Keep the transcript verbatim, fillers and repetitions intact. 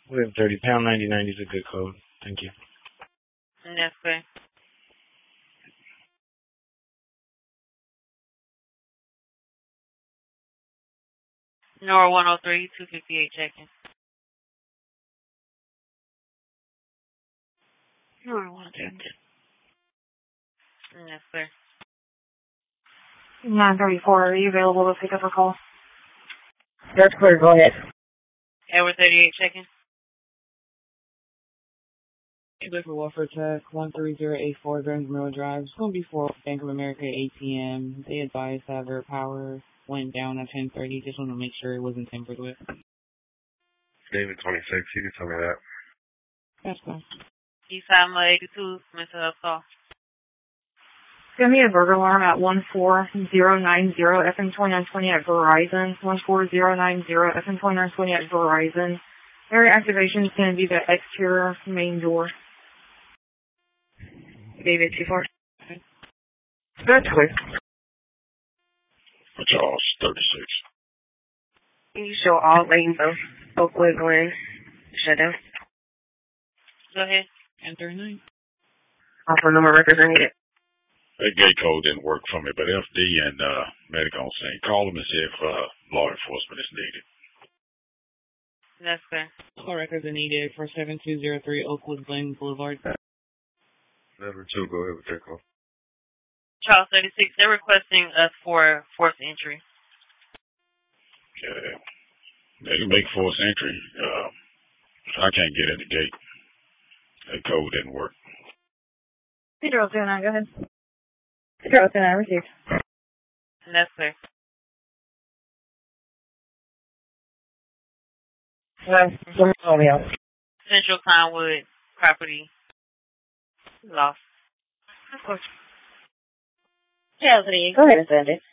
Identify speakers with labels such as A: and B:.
A: eleven thirty. Pound ninety ninety is a good code. Thank you.
B: That's fair. Nora one oh three, two fifty-eight checking. Nora one oh three. That's fair.
C: nine thirty-four, are you available to pick up a call?
D: That's clear, go ahead.
B: Edward thirty-eight checking.
E: For Welfare Tech, one three zero eight four Burns Mill Drive. It's going to be for Bank of America A T M. They advised that their power went down at ten thirty. Just want to make sure it wasn't tampered with.
F: David twenty-six, you can tell me that.
E: That's fine.
B: Eastside Mud eighty-two, mental health call.
C: Give me a burger alarm at one four zero nine zero F M twenty-nine twenty at Verizon. one four zero nine zero F M twenty-nine twenty at Verizon. Area activation is going to be the exterior main door. David two four.
D: That's clear.
F: Charles thirty-six.
D: Can you show all lanes of Oakwood Glen shut down?
B: Go ahead.
E: ten thirty-nine.
D: Offer number records are needed.
F: That gate code didn't work for me, but F D and uh, medic on scene. Call them and see if uh, law enforcement is needed.
B: That's fair.
E: All records are needed for seven two zero three Oakwood Glen Boulevard.
F: Number two, go ahead with that call.
B: Charles thirty-six, they're requesting us for forced entry.
F: Yeah, they can make forced entry. Uh, I can't get in the gate. That code didn't work.
C: zero two nine, go ahead. zero two nine, received.
B: That's fair.
D: Well, someone call me out.
B: Central Pinewood property lost.
C: Of course.
D: Chelsea, go ahead and send it.